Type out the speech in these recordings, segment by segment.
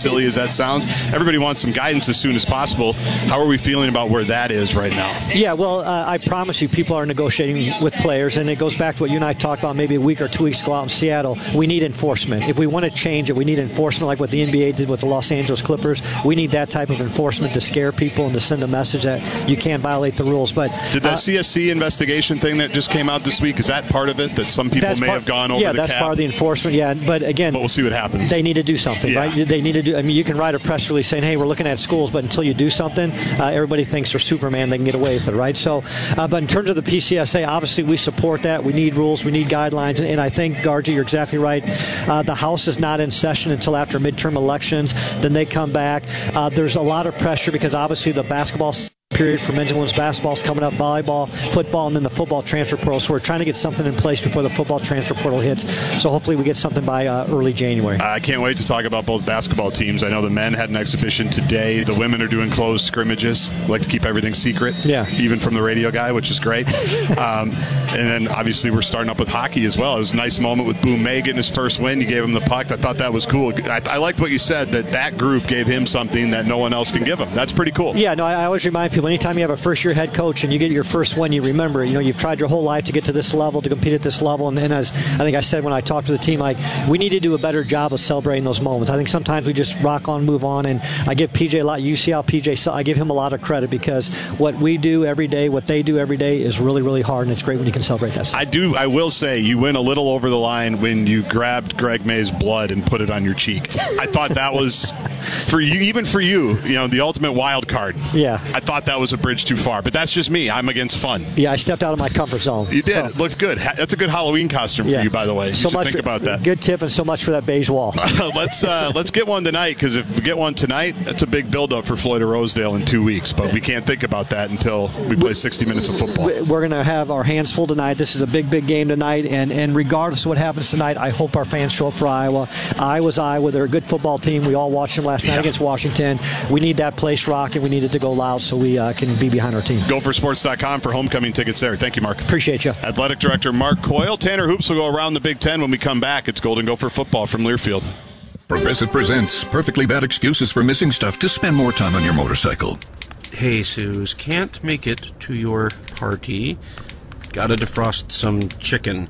silly as that sounds. Everybody wants some guidance as soon as possible. How are we feeling about where that is right now? Yeah, well, I promise you people are negotiating with players, and it goes back to what you and I talked about maybe a week or 2 weeks ago out in Seattle. We need enforcement. If we want to change it, we need enforcement like what the NBA did with the Los Angeles Clippers. We need that type of enforcement to scare people and to send a message that you can't violate the rules. But did that CSC investigation thing that just came out this week, is that part of it, that some people may have gone over the cap? Yeah, that's part of the enforcement, yeah. But again, we'll see what happens. They need to do something, right? They need to do. I mean, you can write a press release saying, hey, we're looking at schools, but until you do something, everybody thinks they're Superman, they can get away with it, right? So, but in terms of the PCSA, obviously we support that. We need rules, we need guidelines, and I think, Gargi, you're exactly right. The House is not in session until after midterm elections. Then they come back. There's a lot of pressure because obviously the basketball period for men's and women's basketball is coming up, volleyball, football, and then the football transfer portal. So we're trying to get something in place before the football transfer portal hits. So hopefully we get something by early January. I can't wait to talk about both basketball teams. I know the men had an exhibition today. The women are doing closed scrimmages. Like to keep everything secret, even from the radio guy, which is great. And then obviously we're starting up with hockey as well. It was a nice moment with Boom May getting his first win. You gave him the puck. I thought that was cool. I liked what you said, that group gave him something that no one else can give him. That's pretty cool. Yeah, no, I always remind people, anytime you have a first-year head coach and you get your first win, you remember, you've tried your whole life to get to this level, to compete at this level, and as I think I said when I talked to the team, we need to do a better job of celebrating those moments. I think sometimes we just rock on, move on, and I give PJ a lot. You see how PJ, I give him a lot of credit because what we do every day, what they do every day is really, really hard, and it's great when you can celebrate that stuff. I will say, you went a little over the line when you grabbed Greg May's blood and put it on your cheek. I thought that was, for you, even for you, the ultimate wild card. Yeah. I thought that was a bridge too far, but that's just me. I'm against fun. Yeah, I stepped out of my comfort zone. You did. So. It looks good. That's a good Halloween costume for you, by the way. You should think about that. Good tip, and so much for that beige wall. Let's get one tonight, because if we get one tonight, that's a big build-up for Floyd of Rosedale in 2 weeks, but we can't think about that until we play 60 minutes of football. We're going to have our hands full tonight. This is a big, big game tonight, and regardless of what happens tonight, I hope our fans show up for Iowa. Iowa's Iowa. They're a good football team. We all watched them last night against Washington. We need that place rocking. We need it to go loud so we can be behind our team. Gophersports.com for homecoming tickets there. Thank you, Mark. Appreciate you. Athletic Director Mark Coyle. Tanner Hoops will go around the Big Ten when we come back. It's Golden Gopher football from Learfield. Progressive presents perfectly bad excuses for missing stuff to spend more time on your motorcycle. Hey, Suze, can't make it to your party. Gotta defrost some chicken.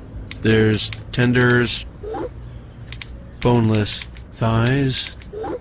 There's tenders, boneless thighs.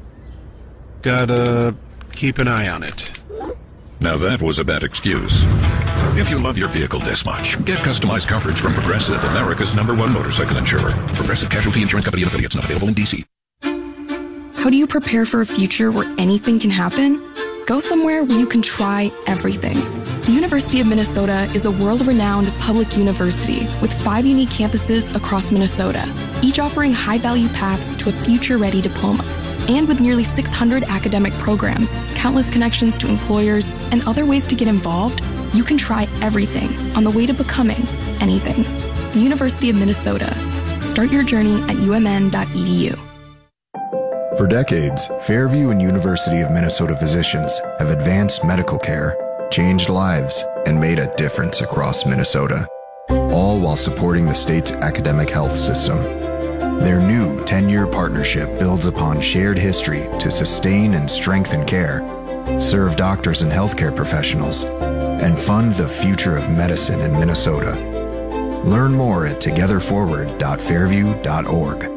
Gotta keep an eye on it. Now that was a bad excuse. If you love your vehicle this much, get customized coverage from Progressive, America's #1 motorcycle insurer. Progressive Casualty Insurance Company and affiliates, not available in D.C. How do you prepare for a future where anything can happen? Go somewhere where you can try everything. The University of Minnesota is a world-renowned public university with 5 unique campuses across Minnesota, each offering high-value paths to a future-ready diploma. And with nearly 600 academic programs, countless connections to employers, and other ways to get involved, you can try everything on the way to becoming anything. The University of Minnesota. Start your journey at umn.edu. For decades, Fairview and University of Minnesota physicians have advanced medical care, changed lives, and made a difference across Minnesota, all while supporting the state's academic health system. Their new 10-year partnership builds upon shared history to sustain and strengthen care, serve doctors and healthcare professionals, and fund the future of medicine in Minnesota. Learn more at togetherforward.fairview.org.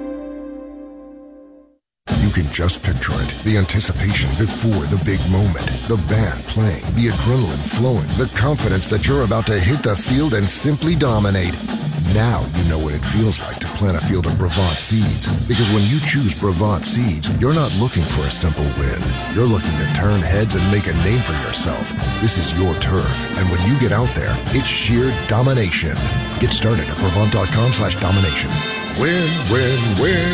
You can just picture it. The anticipation before the big moment. The band playing, the adrenaline flowing, the confidence that you're about to hit the field and simply dominate. Now you know what it feels like to plant a field of Brevant seeds. Because when you choose Brevant seeds, you're not looking for a simple win. You're looking to turn heads and make a name for yourself. This is your turf, and when you get out there, it's sheer domination. Get started at Brevant.com/domination. Win, win, win.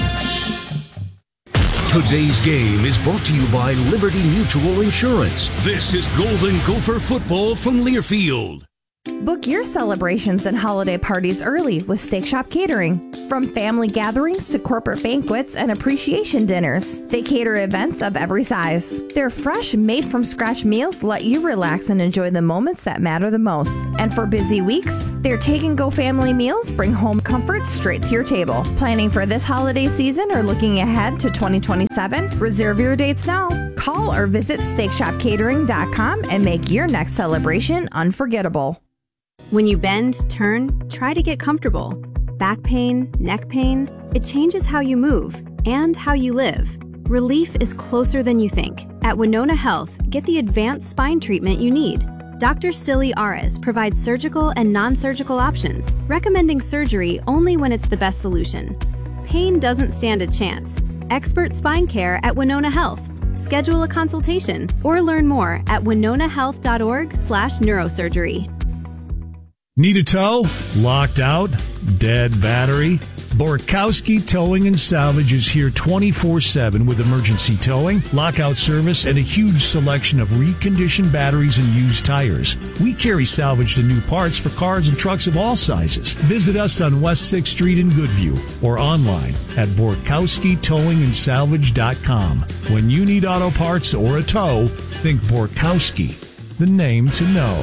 Today's game is brought to you by Liberty Mutual Insurance. This is Golden Gopher football from Learfield. Book your celebrations and holiday parties early with Steak Shop Catering. From family gatherings to corporate banquets and appreciation dinners, they cater events of every size. Their fresh, made-from-scratch meals let you relax and enjoy the moments that matter the most. And for busy weeks, their take-and-go family meals bring home comfort straight to your table. Planning for this holiday season or looking ahead to 2027? Reserve your dates now. Call or visit SteakShopCatering.com and make your next celebration unforgettable. When you bend, turn, try to get comfortable. Back pain, neck pain, it changes how you move and how you live. Relief is closer than you think. At Winona Health, get the advanced spine treatment you need. Dr. Stilly Ares provides surgical and non-surgical options, recommending surgery only when it's the best solution. Pain doesn't stand a chance. Expert spine care at Winona Health. Schedule a consultation or learn more at winonahealth.org/neurosurgery. Need a tow? Locked out? Dead battery? Borkowski Towing and Salvage is here 24/7 with emergency towing, lockout service, and a huge selection of reconditioned batteries and used tires. We carry salvaged and new parts for cars and trucks of all sizes. Visit us on West 6th Street in Goodview or online at BorkowskiTowingandSalvage.com. When you need auto parts or a tow, think Borkowski, the name to know.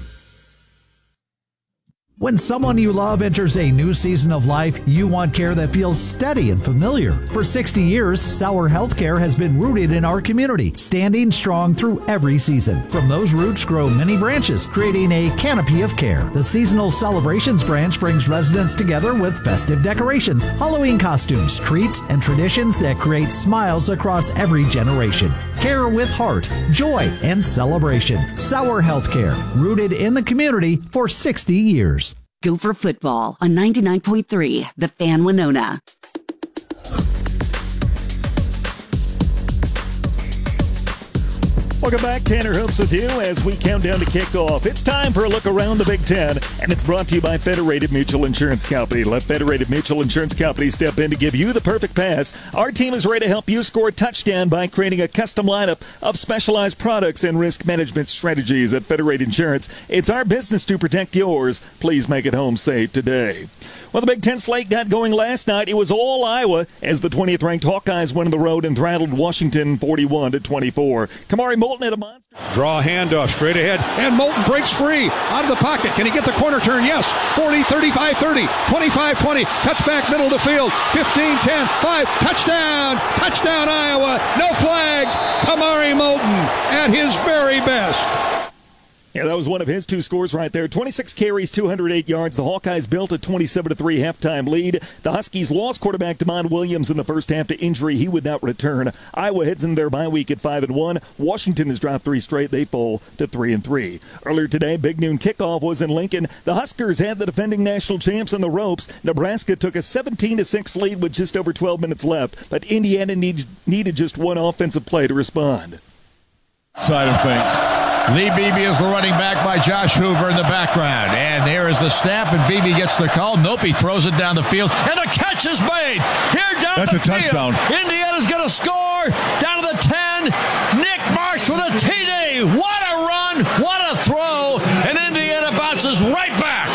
When someone you love enters a new season of life, you want care that feels steady and familiar. For 60 years, Sauer Healthcare has been rooted in our community, standing strong through every season. From those roots grow many branches, creating a canopy of care. The Seasonal Celebrations branch brings residents together with festive decorations, Halloween costumes, treats, and traditions that create smiles across every generation. Care with heart, joy, and celebration. Sauer Healthcare, rooted in the community for 60 years. Go for football on 99.3, The Fan Winona. Welcome back. Tanner Hoops with you as we count down to kickoff. It's time for a look around the Big Ten, and it's brought to you by Federated Mutual Insurance Company. Let Federated Mutual Insurance Company step in to give you the perfect pass. Our team is ready to help you score a touchdown by creating a custom lineup of specialized products and risk management strategies at Federated Insurance. It's our business to protect yours. Please make it home safe today. Well, the Big Ten slate got going last night. It was all Iowa as the 20th-ranked Hawkeyes went on the road and throttled Washington 41-24. Kamari Moulton had a monster. Draw a handoff straight ahead, and Moulton breaks free out of the pocket. Can he get the corner turn? Yes. 40, 35, 30, 25, 20. Cuts back middle of the field. 15, 10, 5. Touchdown! Touchdown, Iowa! No flags! Kamari Moulton at his very best. Yeah, that was one of his two scores right there. 26 carries, 208 yards. The Hawkeyes built a 27-3 halftime lead. The Huskies lost quarterback Damon Williams in the first half to injury. He would not return. Iowa heads in their bye week at 5-1. Washington has dropped 3 straight. They fall to 3-3. Earlier today, big noon kickoff was in Lincoln. The Huskers had the defending national champs on the ropes. Nebraska took a 17-6 lead with just over 12 minutes left, but Indiana needed just one offensive play to respond. Side of things. Lee Beebe is the running back by Josh Hoover in the background. And there is the snap, and Beebe gets the call. Nope, he throws it down the field, and the catch is made. Here down That's the a touchdown. field. Indiana's going to score. Down to the 10. Nick Marsh with a TD. What a run. What a throw. And Indiana bounces right back.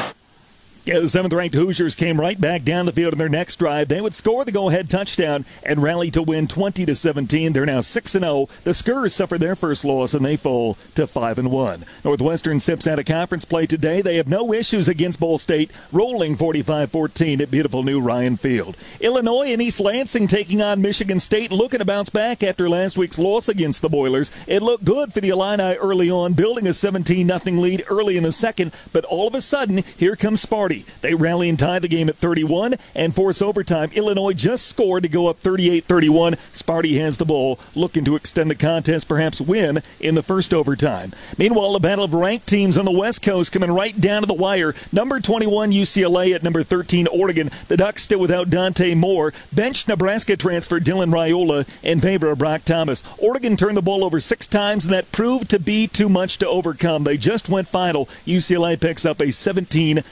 Yeah, the 7th-ranked Hoosiers came right back down the field in their next drive. They would score the go-ahead touchdown and rally to win 20-17. They're now 6-0. The Skurs suffered their first loss, and they fall to 5-1. Northwestern steps out of conference play today. They have no issues against Ball State, rolling 45-14 at beautiful new Ryan Field. Illinois and East Lansing taking on Michigan State, looking to bounce back after last week's loss against the Boilers. It looked good for the Illini early on, building a 17-0 lead early in the second, but all of a sudden, here comes Sparty. They rally and tie the game at 31 and force overtime. Illinois just scored to go up 38-31. Sparty has the ball, looking to extend the contest, perhaps win in the first overtime. Meanwhile, the battle of ranked teams on the West Coast coming right down to the wire. Number 21 UCLA at number 13 Oregon. The Ducks still without Dante Moore. Bench Nebraska transfer Dylan Raiola in favor of Brock Thomas. Oregon turned the ball over 6 times, and that proved to be too much to overcome. They just went final. UCLA picks up a 17-15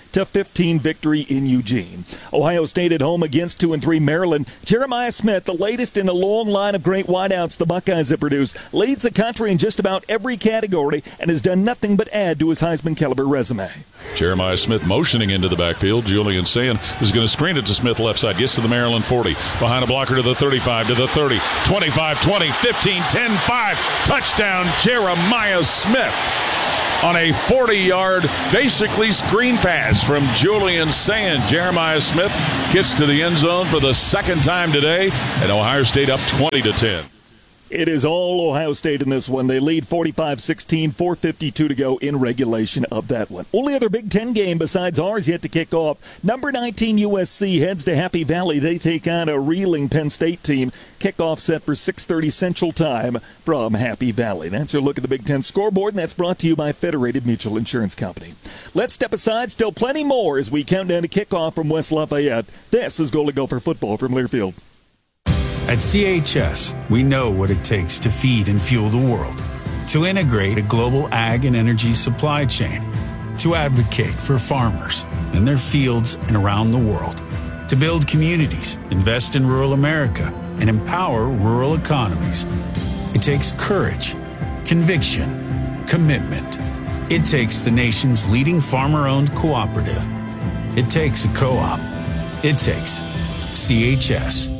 20-15 victory in Eugene. Ohio State at home against 2-3 Maryland. Jeremiah Smith, the latest in a long line of great wideouts the Buckeyes have produced, leads the country in just about every category and has done nothing but add to his Heisman-caliber resume. Jeremiah Smith motioning into the backfield. Julian Sand is going to screen it to Smith left side. Gets to the Maryland 40. Behind a blocker to the 35, to the 30. 25, 20, 15, 10, 5. Touchdown, Jeremiah Smith. On a 40-yard, basically screen pass from Julian Sand. Jeremiah Smith gets to the end zone for the second time today, and Ohio State up 20-10. It is all Ohio State in this one. They lead 45-16, 4:52 to go in regulation of that one. Only other Big Ten game besides ours yet to kick off. Number 19 USC heads to Happy Valley. They take on a reeling Penn State team. Kickoff set for 6:30 Central Time from Happy Valley. That's your look at the Big Ten scoreboard, and that's brought to you by Federated Mutual Insurance Company. Let's step aside. Still plenty more as we count down to kickoff from West Lafayette. This is Golden Gopher football from Learfield. At CHS, we know what it takes to feed and fuel the world, to integrate a global ag and energy supply chain, to advocate for farmers in their fields and around the world, to build communities, invest in rural America, and empower rural economies. It takes courage, conviction, commitment. It takes the nation's leading farmer-owned cooperative. It takes a co-op. It takes CHS.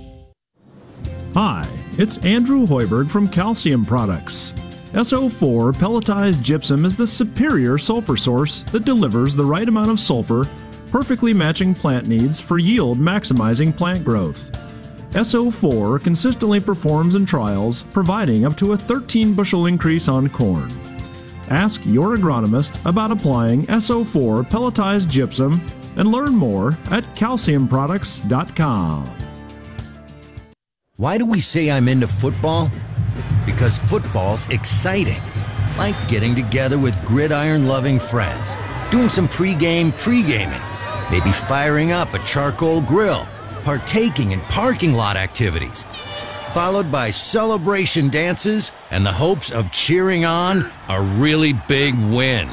Hi, it's Andrew Hoiberg from Calcium Products. SO4 pelletized gypsum is the superior sulfur source that delivers the right amount of sulfur, perfectly matching plant needs for yield maximizing plant growth. SO4 consistently performs in trials, providing up to a 13-bushel increase on corn. Ask your agronomist about applying SO4 pelletized gypsum and learn more at calciumproducts.com. Why do we say I'm into football? Because football's exciting. Like getting together with gridiron-loving friends, doing some pre-gaming, maybe firing up a charcoal grill, partaking in parking lot activities, followed by celebration dances and the hopes of cheering on a really big win.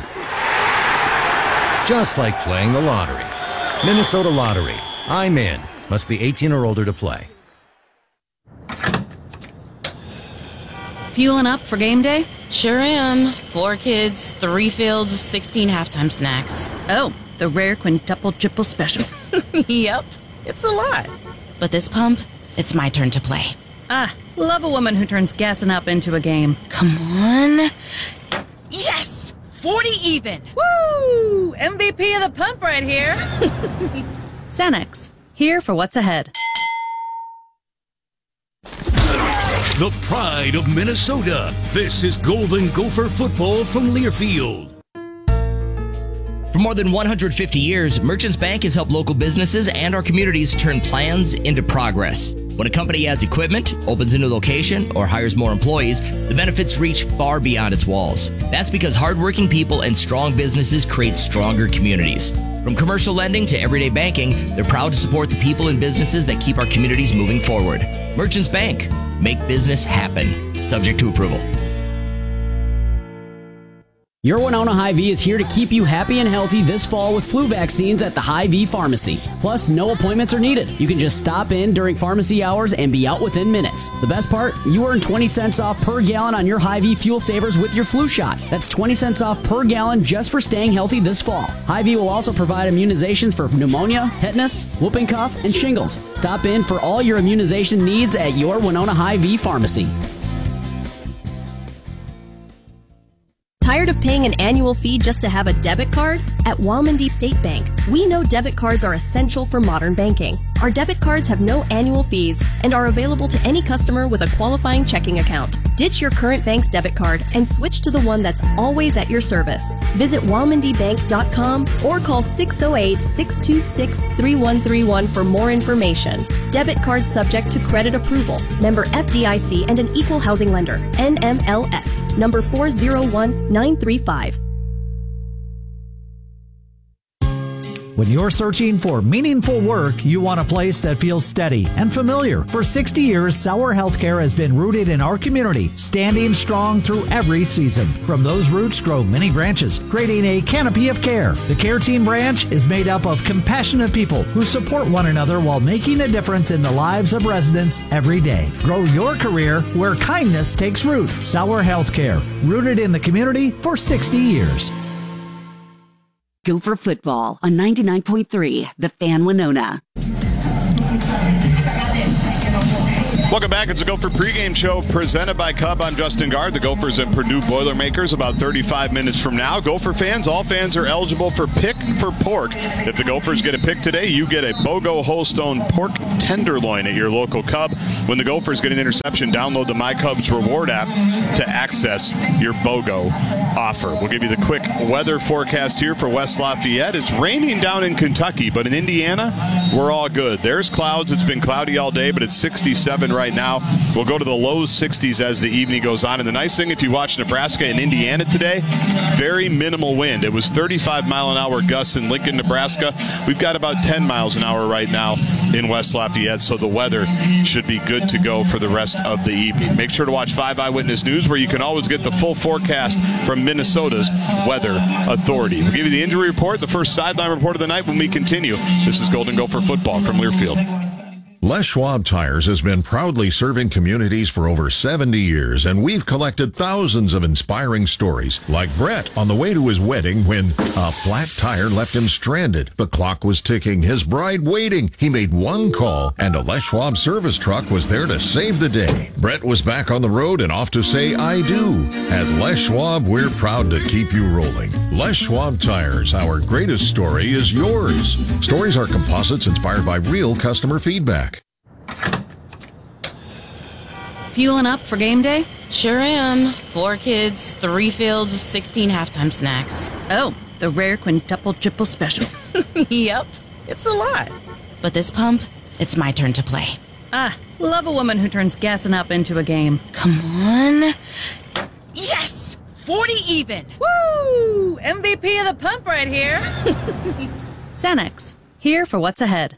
Just like playing the lottery. Minnesota Lottery. I'm in. Must be 18 or older to play. Fueling up for game day? Sure am. 4 kids, 3 fields, 16 halftime snacks. Oh, the rare quintuple triple special. Yep, it's a lot. But this pump, it's my turn to play. Ah, love a woman who turns gassing up into a game. Come on. Yes! 40 even! Woo! MVP of the pump right here. Cenex, here for what's ahead. The pride of Minnesota. This is Golden Gopher football from Learfield. For more than 150 years, Merchants Bank has helped local businesses and our communities turn plans into progress. When a company adds equipment, opens a new location, or hires more employees, the benefits reach far beyond its walls. That's because hardworking people and strong businesses create stronger communities. From commercial lending to everyday banking, they're proud to support the people and businesses that keep our communities moving forward. Merchants Bank. Make business happen. Subject to approval. Your Winona Hy-Vee is here to keep you happy and healthy this fall with flu vaccines at the Hy-Vee Pharmacy. Plus, no appointments are needed. You can just stop in during pharmacy hours and be out within minutes. The best part? You earn 20 cents off per gallon on your Hy-Vee Fuel Savers with your flu shot. That's 20 cents off per gallon just for staying healthy this fall. Hy-Vee will also provide immunizations for pneumonia, tetanus, whooping cough, and shingles. Stop in for all your immunization needs at your Winona Hy-Vee Pharmacy. Tired of paying an annual fee just to have a debit card? At Walmondie State Bank, we know debit cards are essential for modern banking. Our debit cards have no annual fees and are available to any customer with a qualifying checking account. Ditch your current bank's debit card and switch to the one that's always at your service. Visit WalmondiBank.com or call 608-626-3131 for more information. Debit card subject to credit approval. Member FDIC and an equal housing lender. NMLS. Number 401935. When you're searching for meaningful work, you want a place that feels steady and familiar. For 60 years, Sauer Healthcare has been rooted in our community, standing strong through every season. From those roots grow many branches, creating a canopy of care. The Care Team branch is made up of compassionate people who support one another while making a difference in the lives of residents every day. Grow your career where kindness takes root. Sauer Healthcare, rooted in the community for 60 years. Gopher football on 99.3, The Fan Winona. Welcome back. It's a Gopher pregame show presented by Cub. I'm Justin Gard. The Gophers and Purdue Boilermakers about 35 minutes from now. Gopher fans, all fans are eligible for Pick for Pork. If the Gophers get a pick today, you get a BOGO Holstone pork tenderloin at your local Cub. When the Gophers get an interception, download the My Cubs reward app to access your BOGO offer. We'll give you the quick weather forecast here for West Lafayette. It's raining down in Kentucky, but in Indiana, we're all good. There's clouds. It's been cloudy all day, but it's 67 right now. We'll go to the low 60s as the evening goes on. And the nice thing, if you watch Nebraska and Indiana today, very minimal wind. It was 35-mile-an-hour gusts in Lincoln, Nebraska. We've got about 10 miles an hour right now in West Lafayette, so the weather should be good to go for the rest of the evening. Make sure to watch 5 Eyewitness News, where you can always get the full forecast from Minnesota's Weather Authority. We'll give you the injury report, the first sideline report of the night when we continue. This is Golden Gopher football from Learfield. Les Schwab Tires has been proudly serving communities for over 70 years, and we've collected thousands of inspiring stories, like Brett on the way to his wedding when a flat tire left him stranded. The clock was ticking, his bride waiting. He made one call, and a Les Schwab service truck was there to save the day. Brett was back on the road and off to say, I do. At Les Schwab, we're proud to keep you rolling. Les Schwab Tires, our greatest story is yours. Stories are composites inspired by real customer feedback. Fueling up for game day? Sure am. 4 kids, 3 fields, 16 halftime snacks. Oh, the rare quintuple triple special. Yep, it's a lot. But this pump, it's my turn to play. Ah, love a woman who turns gassing up into a game. Come on. Yes! 40 even! Woo! MVP of the pump right here. Cenex, here for what's ahead.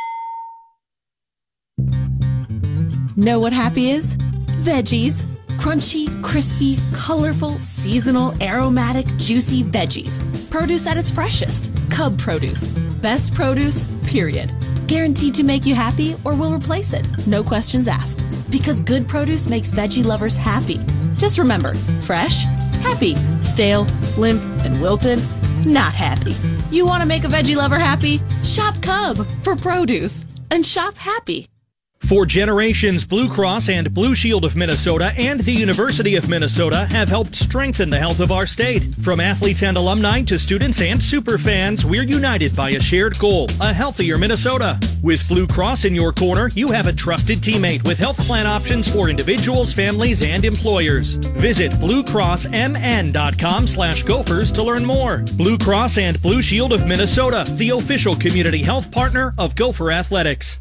Know what happy is? Veggies. Crunchy, crispy, colorful, seasonal, aromatic, juicy veggies. Produce at its freshest. Cub produce. Best produce, period. Guaranteed to make you happy or will replace it. No questions asked. Because good produce makes veggie lovers happy. Just remember, fresh, happy. Stale, limp, and wilted, not happy. You want to make a veggie lover happy? Shop Cub for produce. And shop happy. For generations, Blue Cross and Blue Shield of Minnesota and the University of Minnesota have helped strengthen the health of our state. From athletes and alumni to students and superfans, we're united by a shared goal, a healthier Minnesota. With Blue Cross in your corner, you have a trusted teammate with health plan options for individuals, families, and employers. Visit bluecrossmn.com/Gophers to learn more. Blue Cross and Blue Shield of Minnesota, the official community health partner of Gopher Athletics.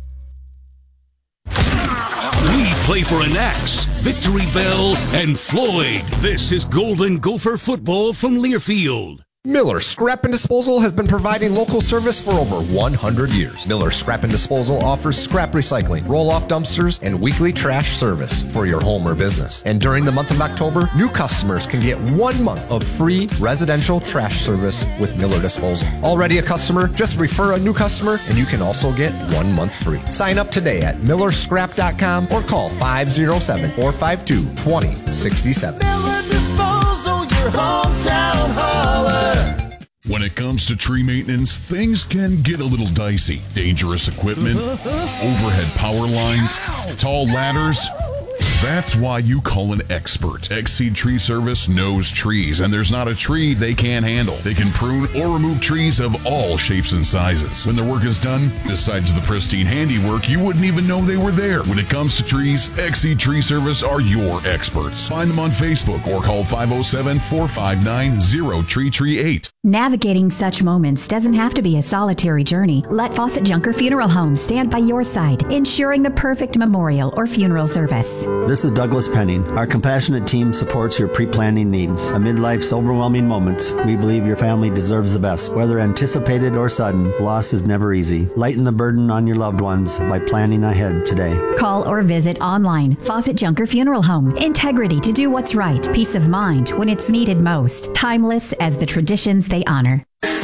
We play for an Axe, Victory Bell, and Floyd. This is Golden Gopher football from Learfield. Miller Scrap and Disposal has been providing local service for over 100 years. Miller Scrap and Disposal offers scrap recycling, roll-off dumpsters, and weekly trash service for your home or business. And during the month of October, new customers can get 1 month of free residential trash service with Miller Disposal. Already a customer? Just refer a new customer and you can also get 1 month free. Sign up today at millerscrap.com or call 507-452-2067. Miller Disposal, your hometown hauler. When it comes to tree maintenance, things can get a little dicey. Dangerous equipment, overhead power lines, tall ladders. That's why you call an expert. Exceed Tree Service knows trees, and there's not a tree they can't handle. They can prune or remove trees of all shapes and sizes. When their work is done, besides the pristine handiwork, you wouldn't even know they were there. When it comes to trees, Exceed Tree Service are your experts. Find them on Facebook or call 507-459-0338. Navigating such moments doesn't have to be a solitary journey. Let Fawcett Junker Funeral Home stand by your side, ensuring the perfect memorial or funeral service. This is Douglas Penning. Our compassionate team supports your pre-planning needs. Amid life's overwhelming moments, we believe your family deserves the best. Whether anticipated or sudden, loss is never easy. Lighten the burden on your loved ones by planning ahead today. Call or visit online. Fawcett Junker Funeral Home. Integrity to do what's right. Peace of mind when it's needed most. Timeless as the traditions they honor.